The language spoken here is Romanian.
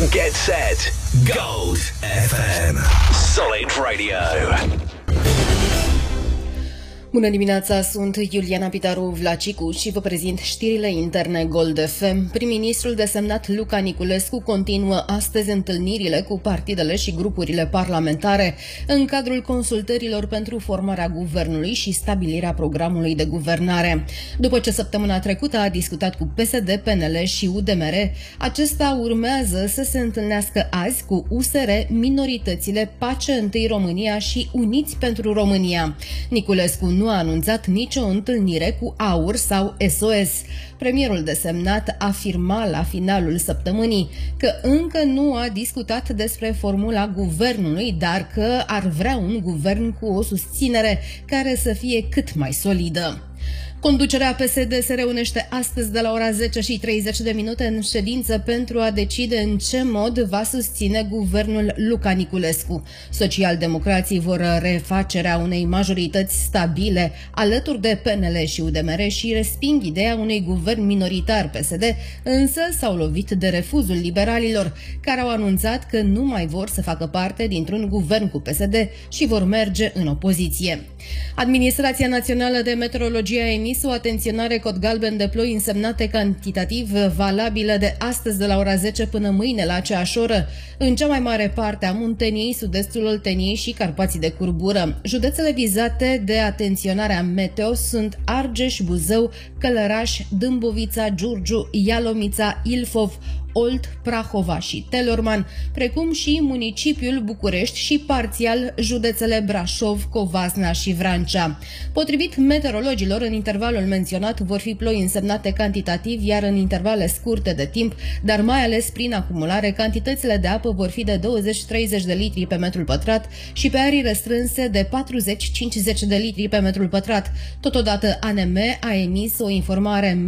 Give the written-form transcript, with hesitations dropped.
Get set. Gold FM. Solid Radio. Bună dimineața, sunt Iuliana Pitaru-Vlacicu și vă prezint știrile interne Gold FM. Prim-ministrul desemnat Luca Niculescu continuă astăzi întâlnirile cu partidele și grupurile parlamentare în cadrul consultărilor pentru formarea guvernului și stabilirea programului de guvernare. După ce săptămâna trecută a discutat cu PSD, PNL și UDMR, acesta urmează să se întâlnească azi cu USR, Minoritățile, Pace Întâi România și Uniți pentru România. Niculescu nu a anunțat nicio întâlnire cu AUR sau SOS. Premierul desemnat afirma la finalul săptămânii că încă nu a discutat despre formula guvernului, dar că ar vrea un guvern cu o susținere care să fie cât mai solidă. Conducerea PSD se reunește astăzi de la ora 10:30 în ședință pentru a decide în ce mod va susține guvernul Luca Niculescu. Socialdemocrații vor refacerea unei majorități stabile alături de PNL și UDMR și resping ideea unui guvern minoritar PSD, însă s-au lovit de refuzul liberalilor, care au anunțat că nu mai vor să facă parte dintr-un guvern cu PSD și vor merge în opoziție. Administrația Națională de Meteorologie a emis o atenționare cod galben de ploi însemnate cantitativ valabilă de astăzi de la ora 10 până mâine la aceeași oră în cea mai mare parte a Munteniei, sud-estul Olteniei și Carpații de Curbură. Județele vizate de atenționarea meteo sunt Argeș, Buzău, Călăraș, Dâmbovița, Giurgiu, Ialomița, Ilfov, Olt, Prahova și Telorman, precum și municipiul București și parțial județele Brașov, Covasna și Vrancea. Potrivit meteorologilor, în intervalul menționat vor fi ploi însemnate cantitativ, iar în intervale scurte de timp, dar mai ales prin acumulare, cantitățile de apă vor fi de 20-30 de litri pe metrul pătrat și pe arii restrânse de 40-50 de litri pe metrul pătrat. Totodată ANM a emis o informare